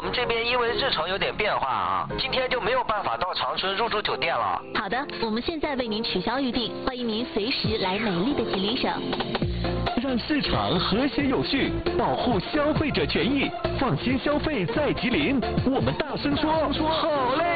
们这边因为日程有点变化啊，今天就没有办法到长春入住酒店了。 好的，我们现在为您取消预定，欢迎您随时来美丽的吉林省。 让市场和谐有序，保护消费者权益，放心消费在吉林。我们大声说，好嘞！